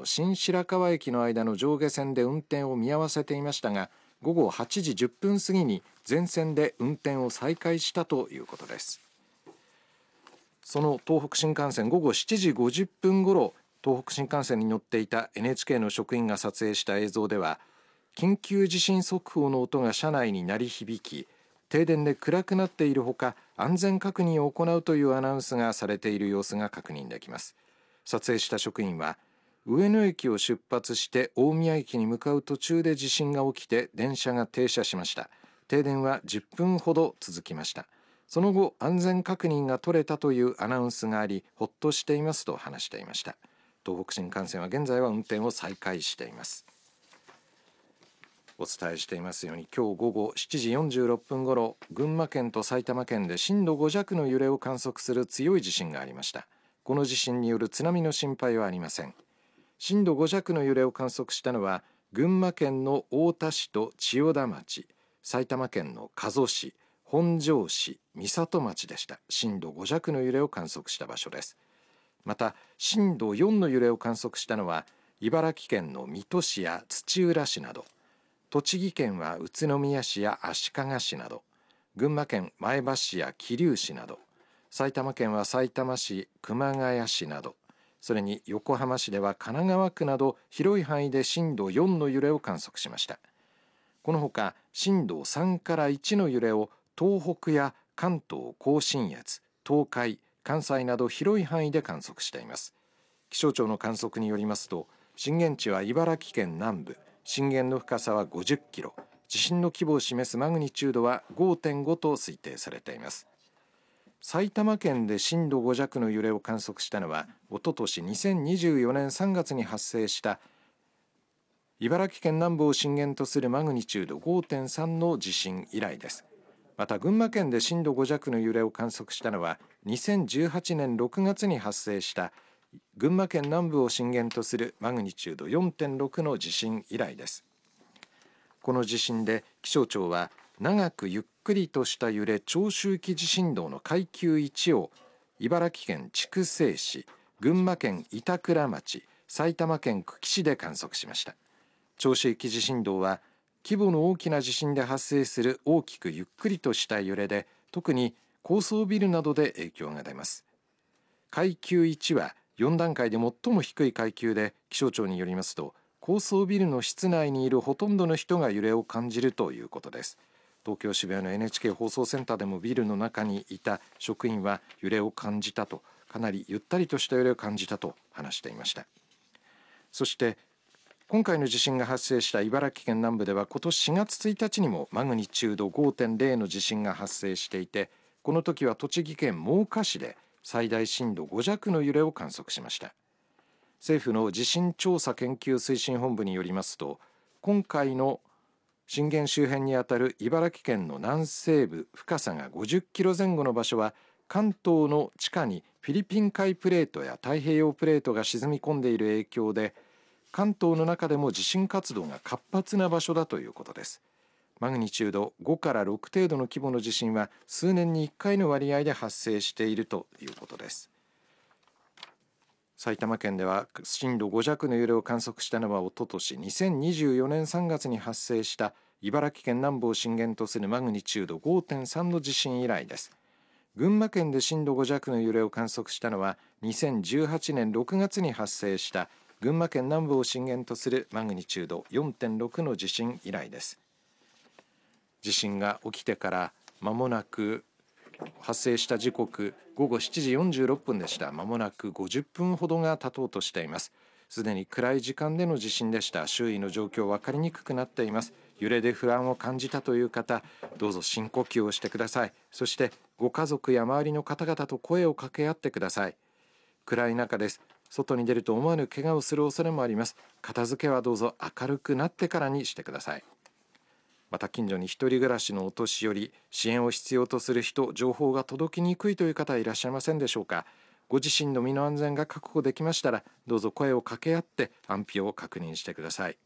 新白河駅の間の上下線で運転を見合わせていましたが、午後8時10分過ぎに全線で運転を再開したということです。その東北新幹線、午後7時50分ごろ、東北新幹線に乗っていた NHK の職員が撮影した映像では、緊急地震速報の音が車内に鳴り響き、停電で暗くなっているほか、安全確認を行うというアナウンスがされている様子が確認できます。撮影した職員は、上野駅を出発して大宮駅に向かう途中で地震が起きて電車が停車しました。停電は10分ほど続きました。その後、安全確認が取れたというアナウンスがあり、ほっとしていますと話していました。東北新幹線は現在は運転を再開しています。お伝えしていますように、今日午後7時46分ごろ、群馬県と埼玉県で震度5弱の揺れを観測する強い地震がありました。この地震による津波の心配はありません。震度5弱の揺れを観測したのは、群馬県の太田市と千代田町、埼玉県の加須市、本庄市、美里町でした。震度5弱の揺れを観測した場所です。また、震度4の揺れを観測したのは、茨城県の水戸市や土浦市など、栃木県は宇都宮市や足利市など、群馬県前橋市や桐生市など、埼玉県はさいたま市、熊谷市など、それに横浜市では神奈川区など広い範囲で震度4の揺れを観測しました。このほか震度3から1の揺れを東北や関東甲信越、東海、関西など広い範囲で観測しています。気象庁の観測によりますと、震源地は茨城県南部、震源の深さは50キロ、地震の規模を示すマグニチュードは 5.5 と推定されています。埼玉県で震度5弱の揺れを観測したのは、おととし2024年3月に発生した茨城県南部を震源とするマグニチュード 5.3 の地震以来です。また群馬県で震度5弱の揺れを観測したのは2018年6月に発生した群馬県南部を震源とするマグニチュード 4.6 の地震以来です。この地震で気象庁は、長くゆっくりとした揺れ長周期地震動の階級1を茨城県筑西市、群馬県板倉町、埼玉県久喜市で観測しました。長周期地震動は規模の大きな地震で発生する大きくゆっくりとした揺れで、特に高層ビルなどで影響が出ます。階級1は4段階で最も低い階級で、気象庁によりますと、高層ビルの室内にいるほとんどの人が揺れを感じるということです。東京渋谷の NHK 放送センターでもビルの中にいた職員は揺れを感じたと、かなりゆったりとした揺れを感じたと話していました。そして今回の地震が発生した茨城県南部では、今年4月1日にもマグニチュード 5.0 の地震が発生していて、この時は栃木県真岡市で最大震度5弱の揺れを観測しました。政府の地震調査研究推進本部によりますと、今回の震源周辺にあたる茨城県の南西部、深さが50キロ前後の場所は、関東の地下にフィリピン海プレートや太平洋プレートが沈み込んでいる影響で、関東の中でも地震活動が活発な場所だということです。マグニチュード5から6程度の規模の地震は数年に1回の割合で発生しているということです。埼玉県では震度5弱の揺れを観測したのは、おととし2024年3月に発生した茨城県南部を震源とするマグニチュード 5.3 の地震以来です。群馬県で震度5弱の揺れを観測したのは2018年6月に発生した群馬県南部を震源とするマグニチュード 4.6 の地震以来です。地震が起きてから間もなく、発生した時刻午後7時46分でした。間もなく50分ほどが経とうとしています。すでに暗い時間での地震でした。周囲の状況分かりにくくなっています。揺れで不安を感じたという方、どうぞ深呼吸をしてください。そしてご家族や周りの方々と声を掛け合ってください。暗い中です。外に出ると思わぬ怪我をする恐れもあります。片付けはどうぞ明るくなってからにしてください。また近所に一人暮らしのお年寄り、支援を必要とする人、情報が届きにくいという方いらっしゃいませんでしょうか。ご自身の身の安全が確保できましたら、どうぞ声を掛け合って安否を確認してください。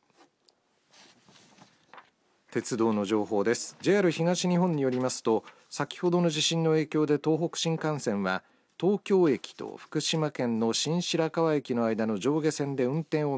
鉄道の情報です。 JR 東日本によりますと、先ほどの地震の影響で東北新幹線は東京駅と福島県の新白河駅の間の上下線で運転を